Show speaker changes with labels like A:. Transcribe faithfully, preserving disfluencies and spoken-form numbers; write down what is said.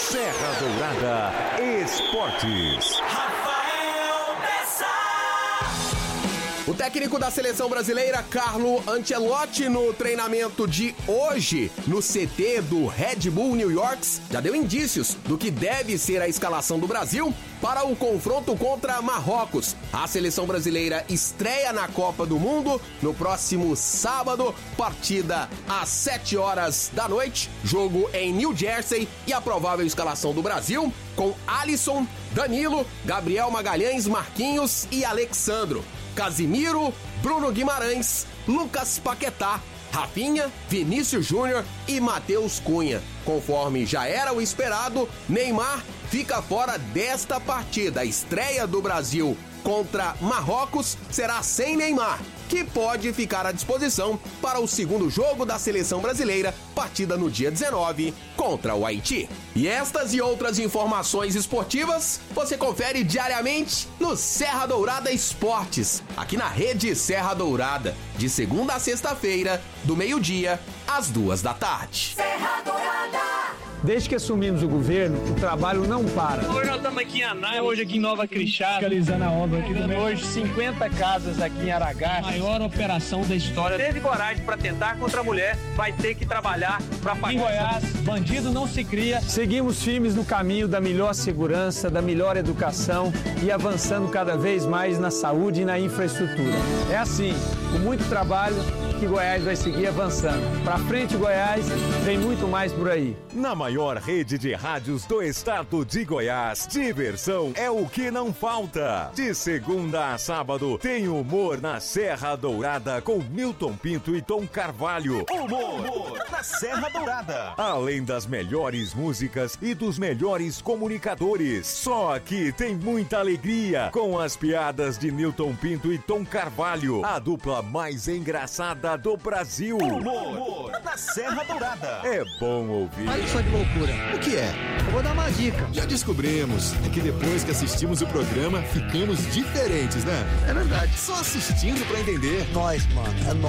A: Serra Dourada Esportes.
B: Rafael Bessa.
C: O técnico da seleção brasileira, Carlo Ancelotti, no treinamento de hoje, no C T do Red Bull New York, já deu indícios do que deve ser a escalação do Brasil para o confronto contra Marrocos. A seleção brasileira estreia na Copa do Mundo no próximo sábado, partida às sete horas da noite, jogo em New Jersey, e a provável escalação do Brasil com Alisson, Danilo, Gabriel Magalhães, Marquinhos e Alexandro, Casimiro, Bruno Guimarães, Lucas Paquetá, Rafinha, Vinícius Júnior e Matheus Cunha. Conforme já era o esperado, Neymar fica fora desta partida. A estreia do Brasil contra Marrocos será sem Neymar, que pode ficar à disposição para o segundo jogo da seleção brasileira, partida no dia dezenove contra o Haiti. E estas e outras informações esportivas você confere diariamente no Serra Dourada Esportes, aqui na Rede Serra Dourada, de segunda a sexta-feira, do meio-dia às duas da tarde.
B: Serra Dourada.
D: Desde que assumimos o governo, o trabalho não para.
E: Hoje nós estamos aqui em Aná, hoje aqui em Nova Crixás,
D: Realizando a obra aqui também.
E: hoje cinquenta casas aqui em Aragá.
D: Maior operação da história.
E: Teve coragem para tentar contra a mulher, vai ter que trabalhar para pagar.
D: Em Goiás, bandido não se cria. Seguimos firmes no caminho da melhor segurança, da melhor educação e avançando cada vez mais na saúde e na infraestrutura. É assim, com muito trabalho, que Goiás vai seguir avançando. Pra frente, Goiás, vem muito mais por aí.
A: Na maior rede de rádios do estado de Goiás, diversão é o que não falta. De segunda a sábado, tem humor na Serra Dourada com Milton Pinto e Tom Carvalho.
F: Humor, humor na Serra Dourada.
A: Além das melhores músicas e dos melhores comunicadores. Só aqui tem muita alegria com as piadas de Milton Pinto e Tom Carvalho, a dupla mais engraçada do Brasil.
F: Humor, humor na Serra Dourada.
A: É bom ouvir.
G: Olha só de loucura.
F: O que é?
G: Eu vou dar uma dica.
F: Já descobrimos. É que depois que assistimos o programa, ficamos diferentes, né?
G: É verdade.
F: Só assistindo pra entender.
G: Nós, mano. É nóis.